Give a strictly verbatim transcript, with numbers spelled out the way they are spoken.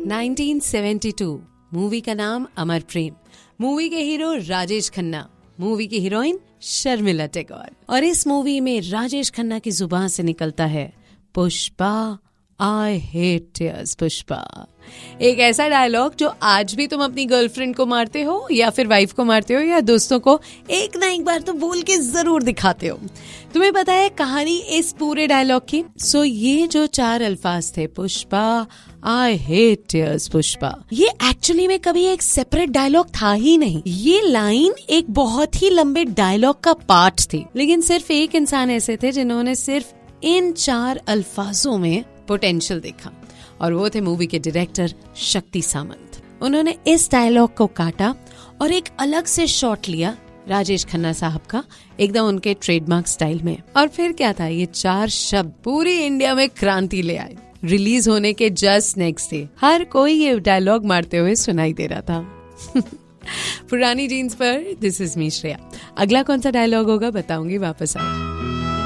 Nineteen seventy two, movie का नाम अमर प्रेम, movie के हीरो राजेश खन्ना, मूवी की हीरोइन शर्मिला टैगोर। और इस मूवी में राजेश खन्ना की जुबान से निकलता है Pushpa, I hate tears Pushpa. एक ऐसा डायलॉग जो आज भी तुम अपनी गर्लफ्रेंड को मारते हो या फिर वाइफ को मारते हो या दोस्तों को एक ना एक बार तो बोल के जरूर दिखाते हो। तुम्हें पता है कहानी इस पूरे डायलॉग की? सो ये जो चार अल्फाज थे, Pushpa, I hate tears Pushpa, ये एक्चुअली में कभी एक सेपरेट डायलॉग था ही नहीं। ये लाइन एक बहुत ही लंबे डायलॉग का पार्ट थी, लेकिन सिर्फ एक इंसान ऐसे थे जिन्होंने सिर्फ इन चार अल्फाजों में पोटेंशियल देखा, और वो थे मूवी के डायरेक्टर शक्ति सामंत। उन्होंने इस डायलॉग को काटा और एक अलग से शॉट लिया राजेश खन्ना साहब का, एकदम उनके ट्रेडमार्क स्टाइल में। और फिर क्या था, ये चार शब्द पूरी इंडिया में क्रांति ले आए। रिलीज होने के जस्ट नेक्स्ट डे हर कोई ये डायलॉग मारते हुए सुनाई दे रहा था। पुरानी जीन्स पर दिस इज मी श्रेया। अगला कौन सा डायलॉग होगा बताऊंगी वापस आए।